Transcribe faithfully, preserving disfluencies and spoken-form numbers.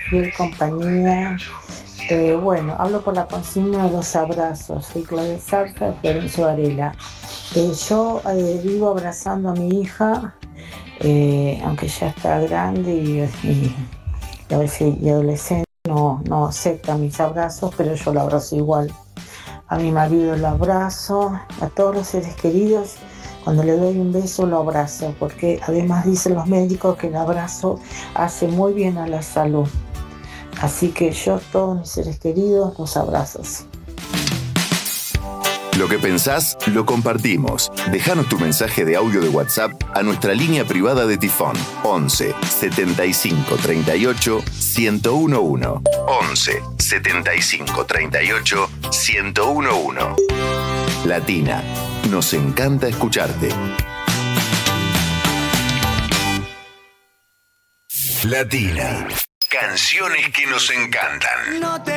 fiel compañía. Eh, bueno, hablo por la consigna de los abrazos. Soy Claudia Zarza de Florencio Varela. Eh, yo eh, vivo abrazando a mi hija, eh, aunque ya está grande y, y, y a veces y adolescente, no, no acepta mis abrazos, pero yo lo abrazo igual. A mi marido lo abrazo, a todos los seres queridos. Cuando le doy un beso lo abrazo, porque además dicen los médicos que el abrazo hace muy bien a la salud. Así que yo, todos mis seres queridos, los abrazos. Lo que pensás, lo compartimos. Déjanos tu mensaje de audio de WhatsApp a nuestra línea privada de Tifón. once setenta y cinco treinta y ocho ciento uno. once setenta y cinco treinta y ocho ciento uno. Latina, nos encanta escucharte. Latina, canciones que nos encantan. No te